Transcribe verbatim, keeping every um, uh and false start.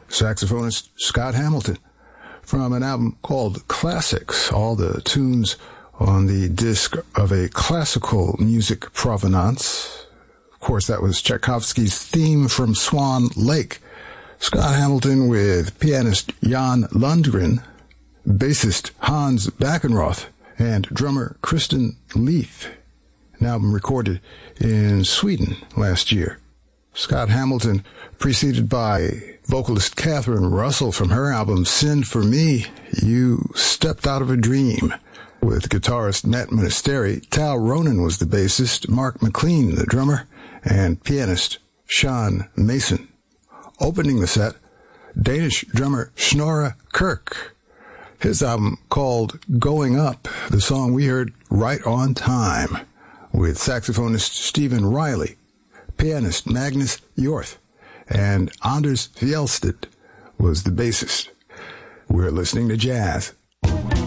saxophonist Scott Hamilton, from an album called Classics, all the tunes on the disc of a classical music provenance. Of course, that was Tchaikovsky's theme from Swan Lake. Scott Hamilton with pianist Jan Lundgren, bassist Hans Backenroth, and drummer Kristen Leith. An album recorded in Sweden last year. Scott Hamilton, preceded by vocalist Catherine Russell from her album Sin for Me, You Stepped Out of a Dream. With guitarist Matt Monasteri, Tal Ronan was the bassist, Mark McLean the drummer, and pianist Sean Mason. Opening the set, Danish drummer Snorre Kirk. His album called Going Up, the song we heard Right on Time, with saxophonist Stephen Riley, pianist Magnus Hjorth, and Anders Fjellstedt was the bassist. We're listening to jazz